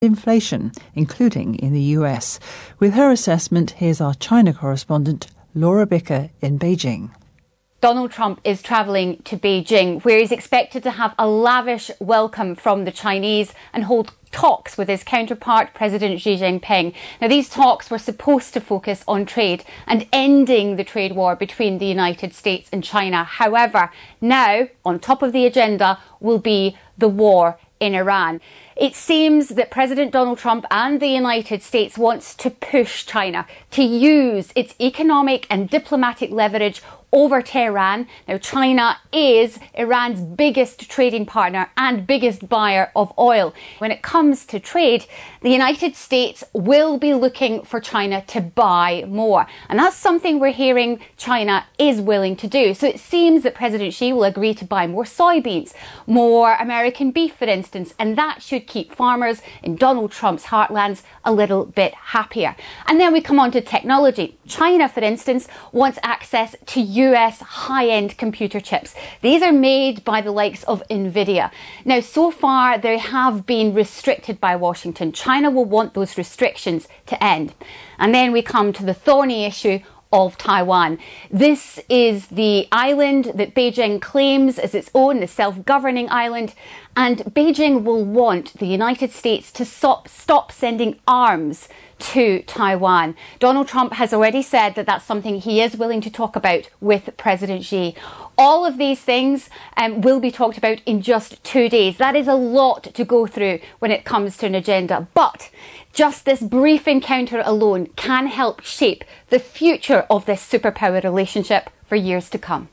inflation, including in the US. With her assessment, here's our China correspondent, Laura Bicker in Beijing. Donald Trump is travelling to Beijing, where he's expected to have a lavish welcome from the Chinese and hold talks with his counterpart, President Xi Jinping. Now, these talks were supposed to focus on trade and ending the trade war between the United States and China. However, now, on top of the agenda, will be the war in Iran. It seems that President Donald Trump and the United States wants to push China to use its economic and diplomatic leverage over Tehran. Now, China is Iran's biggest trading partner and biggest buyer of oil. When it comes to trade, the United States will be looking for China to buy more. And that's something we're hearing China is willing to do. So it seems that President Xi will agree to buy more soybeans, more American beef, for instance, and that should keep farmers in Donald Trump's heartlands a little bit happier. And then we come on to technology. China, for instance, wants access to US high-end computer chips. These are made by the likes of Nvidia. Now, so far, they have been restricted by Washington. China will want those restrictions to end. And then we come to the thorny issue of Taiwan. This is the island that Beijing claims as its own, the self-governing island, and Beijing will want the United States to stop sending arms to Taiwan. Donald Trump has already said that that's something he is willing to talk about with President Xi. All of these things will be talked about in just 2 days. That is a lot to go through when it comes to an agenda. But just this brief encounter alone can help shape the future of this superpower relationship for years to come.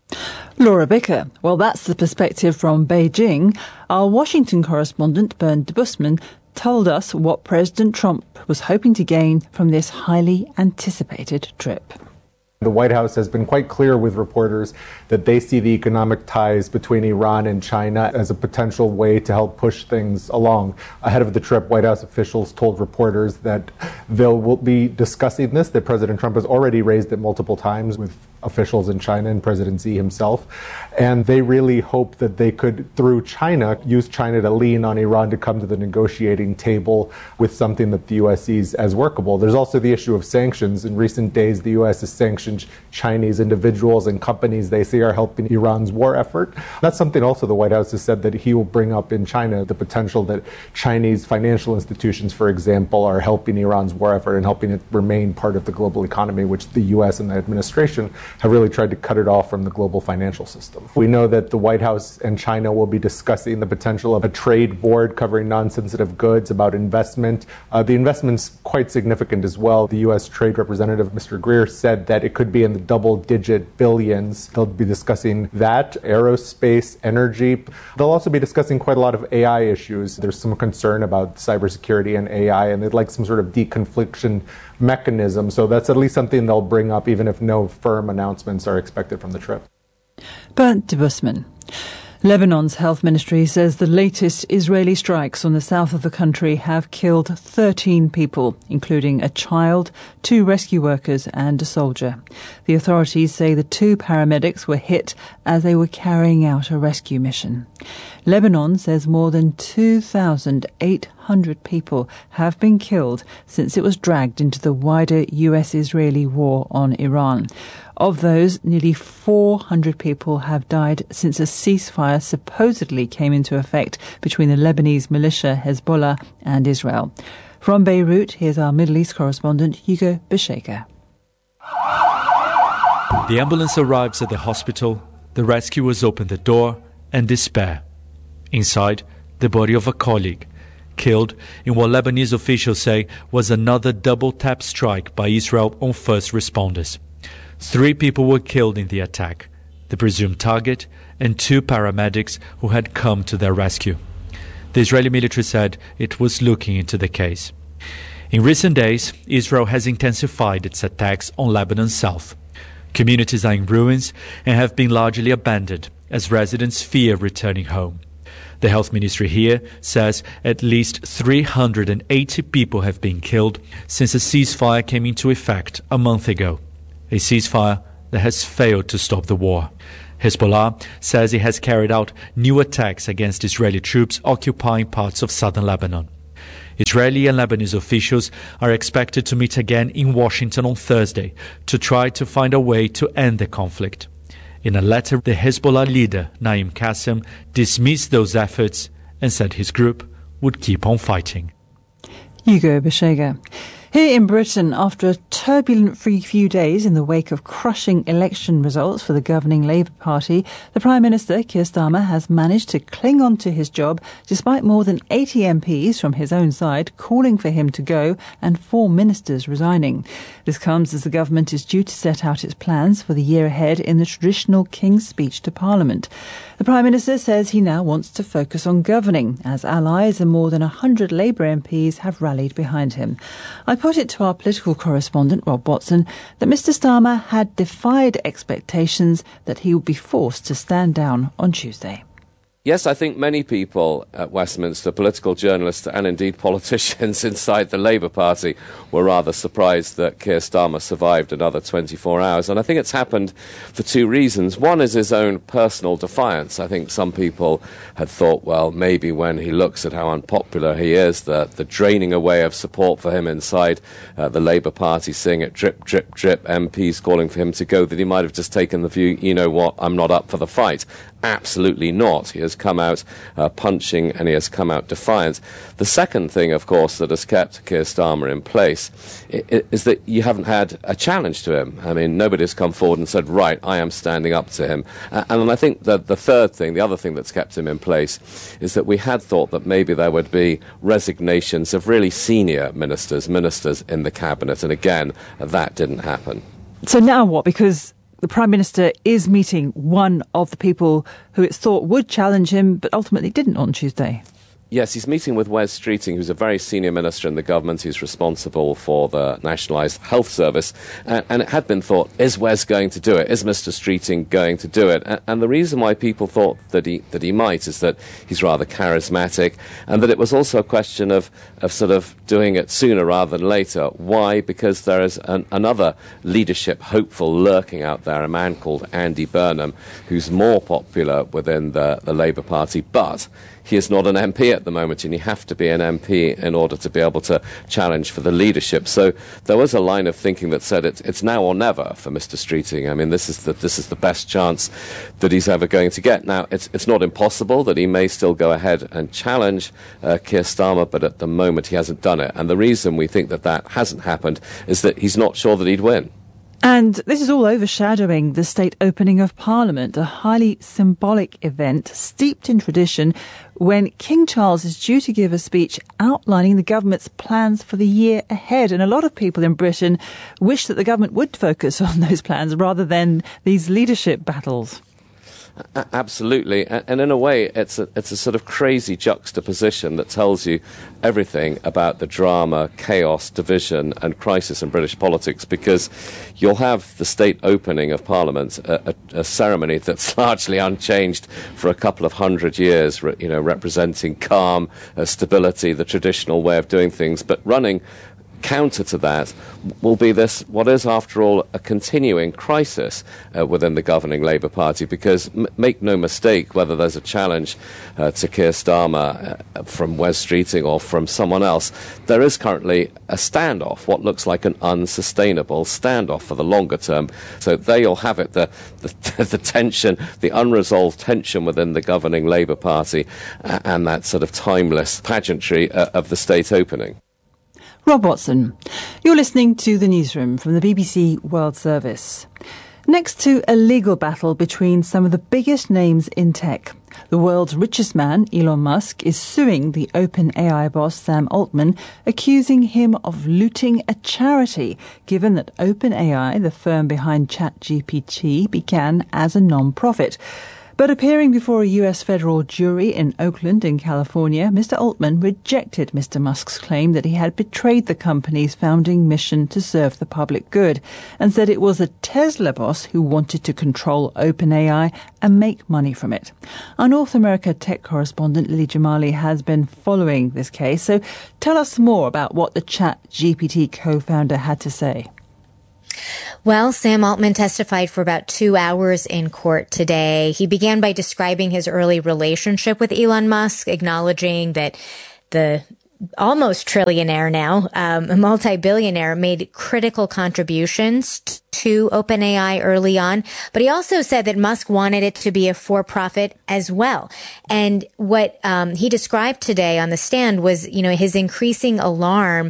Laura Bicker. Well, that's the perspective from Beijing. Our Washington correspondent, Bernd Busman, told us what President Trump was hoping to gain from this highly anticipated trip. The White House has been quite clear with reporters that they see the economic ties between Iran and China as a potential way to help push things along. Ahead of the trip, White House officials told reporters that they'll be discussing this, that President Trump has already raised it multiple times with officials in China and President Xi himself. And they really hope that they could, through China, use China to lean on Iran to come to the negotiating table with something that the U.S. sees as workable. There's also the issue of sanctions. In recent days, the U.S. has sanctioned Chinese individuals and companies they say are helping Iran's war effort. That's something also the White House has said that he will bring up in China, the potential that Chinese financial institutions, for example, are helping Iran's war effort and helping it remain part of the global economy, which the U.S. and the administration have really tried to cut it off from the global financial system. We know that the White House and China will be discussing the potential of a trade board covering non-sensitive goods, about investment. The investment's quite significant as well. The U.S. Trade Representative, Mr. Greer, said that it could be in the double-digit billions. They'll be discussing that, aerospace, energy. They'll also be discussing quite a lot of AI issues. There's some concern about cybersecurity and AI, and they'd like some sort of deconfliction mechanism. So that's at least something they'll bring up, even if no firm announcements are expected from the trip. Bernd Busman. Lebanon's health ministry says the latest Israeli strikes on the south of the country have killed 13 people, including a child, 2 rescue workers and a soldier. The authorities say the 2 paramedics were hit as they were carrying out a rescue mission. Lebanon says more than 2,800 people have been killed since it was dragged into the wider US-Israeli war on Iran. Of those, nearly 400 people have died since a ceasefire supposedly came into effect between the Lebanese militia Hezbollah and Israel. From Beirut, here's our Middle East correspondent, Hugo Besheka. The ambulance arrives at the hospital, the rescuers open the door, and despair. Inside, the body of a colleague, killed in what Lebanese officials say was another double-tap strike by Israel on first responders. 3 people were killed in the attack, the presumed target, and 2 paramedics who had come to their rescue. The Israeli military said it was looking into the case. In recent days, Israel has intensified its attacks on Lebanon's south. Communities are in ruins and have been largely abandoned as residents fear returning home. The health ministry here says at least 380 people have been killed since a ceasefire came into effect a month ago. A ceasefire that has failed to stop the war. Hezbollah says it has carried out new attacks against Israeli troops occupying parts of southern Lebanon. Israeli and Lebanese officials are expected to meet again in Washington on Thursday to try to find a way to end the conflict. In a letter, the Hezbollah leader, Naim Qassem, dismissed those efforts and said his group would keep on fighting. Hugo Beshega. Here in Britain, after a turbulent few days in the wake of crushing election results for the governing Labour Party, the Prime Minister, Keir Starmer, has managed to cling on to his job despite more than 80 MPs from his own side calling for him to go and 4 ministers resigning. This comes as the government is due to set out its plans for the year ahead in the traditional King's Speech to Parliament. The Prime Minister says he now wants to focus on governing, as allies and more than 100 Labour MPs have rallied behind him. I put it to our political correspondent, Rob Watson, that Mr Starmer had defied expectations that he would be forced to stand down on Tuesday. Yes, I think many people at Westminster, political journalists and indeed politicians inside the Labour Party, were rather surprised that Keir Starmer survived another 24 hours. And I think it's happened for 2 reasons. One is his own personal defiance. I think some people had thought, well, maybe when he looks at how unpopular he is, the draining away of support for him inside the Labour Party, seeing it drip, drip, drip, MPs calling for him to go, that he might have just taken the view, you know what, I'm not up for the fight. Absolutely not. He has come out punching and he has come out defiant. The second thing, of course, that has kept Keir Starmer in place is that you haven't had a challenge to him. I mean, nobody's come forward and said, right, I am standing up to him. And I think that the third thing, the other thing that's kept him in place, is that we had thought that maybe there would be resignations of really senior ministers in the cabinet. And again, that didn't happen. So now what? Because the Prime Minister is meeting one of the people who it's thought would challenge him, but ultimately didn't on Tuesday. Yes, he's meeting with Wes Streeting, who's a very senior minister in the government. He's responsible for the Nationalised Health Service. And it had been thought, is Wes going to do it? Is Mr Streeting going to do it? And the reason why people thought that he might is that he's rather charismatic, and that it was also a question of sort of doing it sooner rather than later. Why? Because there is another leadership hopeful lurking out there, a man called Andy Burnham, who's more popular within the Labour Party, but he is not an MP at the moment, and you have to be an MP in order to be able to challenge for the leadership. So there was a line of thinking that said it's now or never for Mr Streeting. I mean, this is the best chance that he's ever going to get. Now, it's not impossible that he may still go ahead and challenge Keir Starmer, but at the moment he hasn't done it. And the reason we think that hasn't happened is that he's not sure that he'd win. And this is all overshadowing the state opening of Parliament, a highly symbolic event steeped in tradition when King Charles is due to give a speech outlining the government's plans for the year ahead. And a lot of people in Britain wish that the government would focus on those plans rather than these leadership battles. Absolutely, and in a way it's a sort of crazy juxtaposition that tells you everything about the drama, chaos, division and crisis in British politics, because you'll have the state opening of Parliament, a ceremony that's largely unchanged for a couple of 100 years, representing calm, stability, the traditional way of doing things, but running counter to that will be this, what is, after all, a continuing crisis within the governing Labour Party, because make no mistake, whether there's a challenge to Keir Starmer from Wes Streeting or from someone else, there is currently a standoff, what looks like an unsustainable standoff for the longer term. So there you'll have it, the tension, the unresolved tension within the governing Labour Party, and that sort of timeless pageantry of the state opening. Rob Watson, you're listening to The Newsroom from the BBC World Service. Next to a legal battle between some of the biggest names in tech, the world's richest man, Elon Musk, is suing the OpenAI boss Sam Altman, accusing him of looting a charity, given that OpenAI, the firm behind ChatGPT, began as a non-profit. But appearing before a US federal jury in Oakland in California, Mr. Altman rejected Mr. Musk's claim that he had betrayed the company's founding mission to serve the public good, and said it was a Tesla boss who wanted to control OpenAI and make money from it. Our North America tech correspondent Lily Jamali has been following this case, so tell us more about what the ChatGPT co-founder had to say. Well, Sam Altman testified for about 2 hours in court today. He began by describing his early relationship with Elon Musk, acknowledging that the almost trillionaire now, a multi-billionaire, made critical contributions to OpenAI early on. But he also said that Musk wanted it to be a for-profit as well. And what he described today on the stand was, his increasing alarm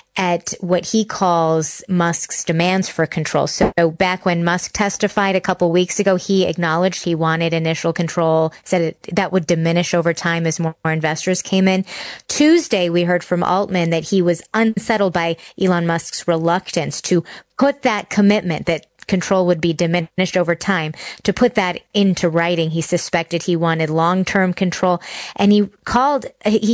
at what he calls Musk's demands for control. So back when Musk testified a couple weeks ago, he acknowledged he wanted initial control, said that would diminish over time as more investors came in. Tuesday, we heard from Altman that he was unsettled by Elon Musk's reluctance to put that commitment that control would be diminished over time, to put that into writing. He suspected he wanted long-term control, and he called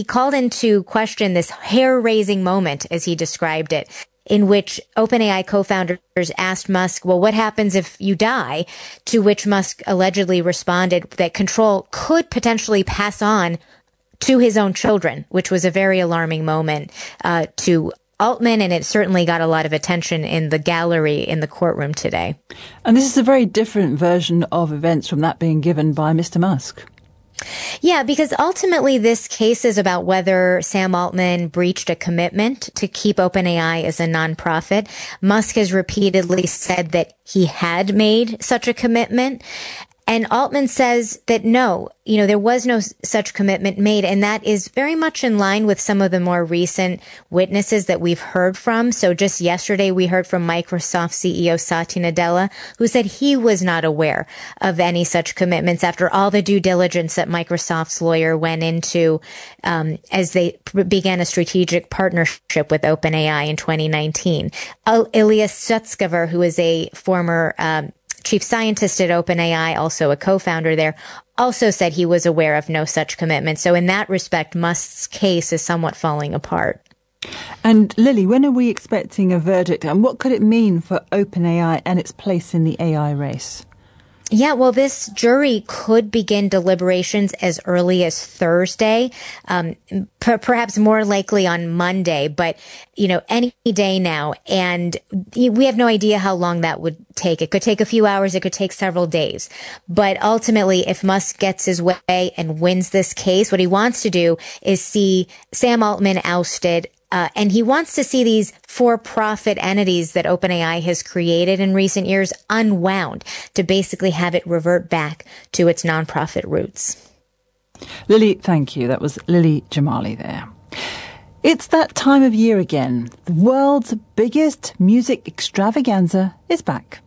into question this hair-raising moment, as he described it, in which OpenAI co-founders asked Musk, well, what happens if you die? To which Musk allegedly responded that control could potentially pass on to his own children, which was a very alarming moment to Altman, and it certainly got a lot of attention in the gallery in the courtroom today. And this is a very different version of events from that being given by Mr. Musk. Yeah, because ultimately this case is about whether Sam Altman breached a commitment to keep OpenAI as a nonprofit. Musk has repeatedly said that he had made such a commitment. And Altman says that no, there was no such commitment made. And that is very much in line with some of the more recent witnesses that we've heard from. So just yesterday, we heard from Microsoft CEO Satya Nadella, who said he was not aware of any such commitments after all the due diligence that Microsoft's lawyer went into as they began a strategic partnership with OpenAI in 2019. Ilya Sutskever, who is a former chief scientist at OpenAI, also a co-founder there, also said he was aware of no such commitment. So in that respect, Musk's case is somewhat falling apart. And Lily, when are we expecting a verdict, and what could it mean for OpenAI and its place in the AI race? Yeah, well, this jury could begin deliberations as early as Thursday, perhaps more likely on Monday, but, any day now. And we have no idea how long that would take. It could take a few hours. It could take several days. But ultimately, if Musk gets his way and wins this case, what he wants to do is see Sam Altman ousted. And he wants to see these for-profit entities that OpenAI has created in recent years unwound to basically have it revert back to its nonprofit roots. Lily, thank you. That was Lily Jamali there. It's that time of year again. The world's biggest music extravaganza is back.